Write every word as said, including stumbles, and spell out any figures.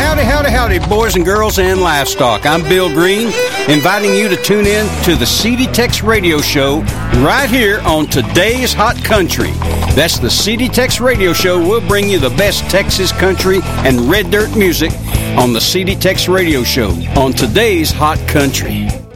Howdy, howdy, howdy, boys and girls and livestock. I'm Bill Green, inviting you to tune in to the C D Tex Radio Show right here on Today's Hot Country. That's the C D Tex Radio Show. We'll bring you the best Texas country and red dirt music on the C D Tex Radio Show on Today's Hot Country.